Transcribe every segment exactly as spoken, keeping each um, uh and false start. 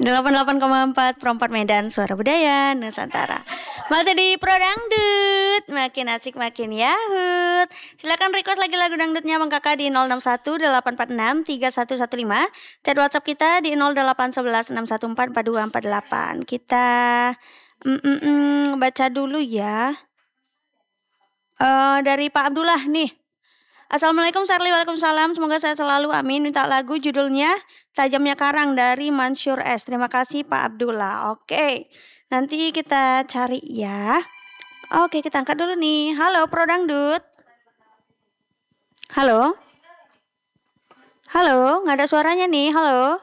delapan puluh delapan koma empat Perempat Medan, Suara Budaya Nusantara. Masih di Pro Dangdut, makin asik makin yahut. Silakan request lagi lagu dangdutnya Bang Kakak di nol enam satu delapan empat enam tiga satu satu lima. Chat WhatsApp kita di nol delapan satu satu enam satu empat empat dua empat delapan. Kita mm, mm, mm, baca dulu ya. Uh, dari Pak Abdullah nih. Assalamualaikum Sarli, waalaikumsalam. Semoga sehat selalu, amin. Minta lagu judulnya Tajamnya Karang dari Mansur S. Terima kasih Pak Abdullah. Oke, nanti kita cari ya. Oke, kita angkat dulu nih. Halo Pro Dangdut. Halo. Halo, nggak ada suaranya nih. Halo.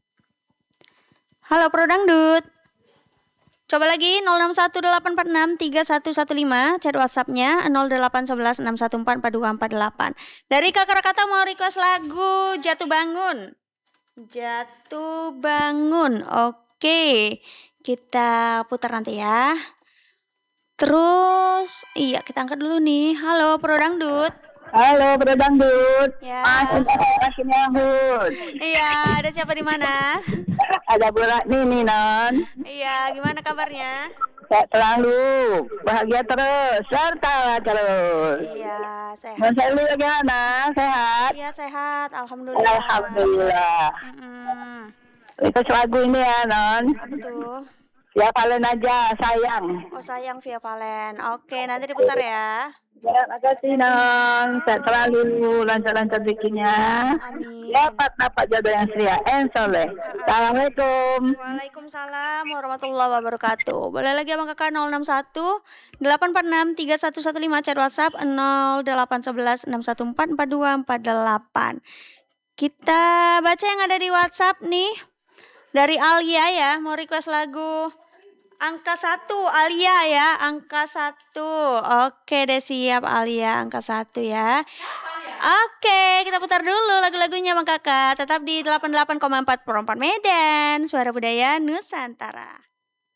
Halo Pro Dangdut. Coba lagi nol enam satu delapan empat enam tiga satu satu lima. Chat WhatsApp-nya nol delapan satu satu enam satu empat empat dua empat delapan. Dari Kakak Rakata mau request lagu Jatuh Bangun. Jatuh Bangun. Oke, kita putar nanti ya. Terus, iya kita angkat dulu nih. Halo Pro Dangdut. Halo Pro Dangdut. Ya. Makin yahut. Iya, ada siapa di mana? Ada Bola nih Non. Iya, gimana kabarnya? Sehat selalu, bahagia terus, serta terus. Iya, sehat. Mas Eli bagaimana? Sehat? Iya, sehat. Alhamdulillah. Alhamdulillah. Mm-mm. Itu lagu ini ya Non. Apa tuh? Ya kalian aja sayang. Oh sayang Via Valen. Oke, nanti diputar ya. Ya, makasih Non. Sehat selalu, lancar-lancar bikinnya. Amin. Dapat dapat jodoh yang setia and soleh. Assalamualaikum. Waalaikumsalam warahmatullahi wabarakatuh. Boleh lagi Abang Kakak nol enam satu delapan empat enam tiga satu satu lima. Chat WhatsApp nol delapan satu satu enam satu empat empat dua empat delapan. Kita baca yang ada di WhatsApp nih. Dari Alia ya, mau request lagu Angka satu, Alia ya, angka satu. Oke deh, siap Alia, angka satu ya. Oke, kita putar dulu lagu-lagunya Bang Kakak. Tetap di delapan puluh delapan koma empat Perempat Medan, Suara Budaya Nusantara.